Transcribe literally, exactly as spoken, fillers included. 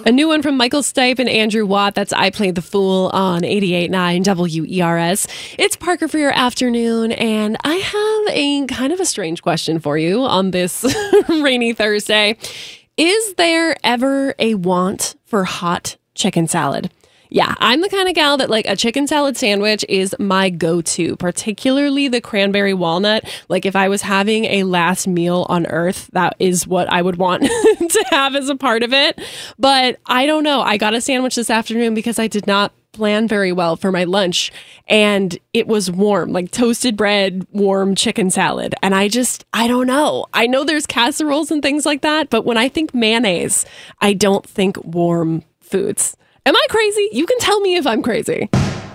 A new one from Michael Stipe and Andrew Watt. That's I Played the Fool on eighty-eight point nine W E R S. It's Parker for your afternoon, and I have a kind of a strange question for you on this rainy Thursday. Is there ever a want for hot chicken salad? Yeah, I'm the kind of gal that like a chicken salad sandwich is my go-to, particularly the cranberry walnut. Like if I was having a last meal on earth, that is what I would want to have as a part of it. But I don't know. I got a sandwich this afternoon because I did not plan very well for my lunch, and it was warm, like toasted bread, warm chicken salad. And I just, I don't know. I know there's casseroles and things like that, but when I think mayonnaise, I don't think warm foods. Am I crazy? You can tell me if I'm crazy.